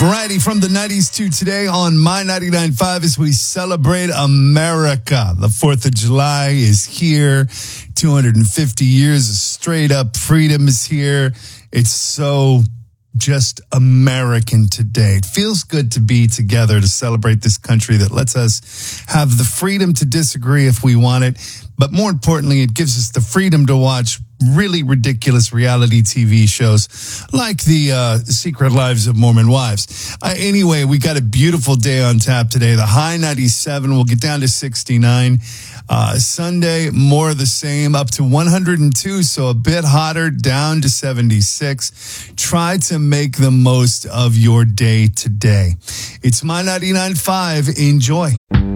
Variety from the 90s to today on My 99.5 as we celebrate America. The 4th of July is here. 250 years of straight up freedom is here. It's so just American today. It feels good to be together to celebrate this country that lets us have the freedom to disagree if we want it. But more importantly, it gives us the freedom to watch really ridiculous reality TV shows like the Secret Lives of Mormon Wives. Anyway, we got a beautiful day on tap today. The high 97, we'll get down to 69. Sunday, more of the same, up to 102, so a bit hotter, down to 76. Try to make the most of your day today. It's My 99.5. Enjoy.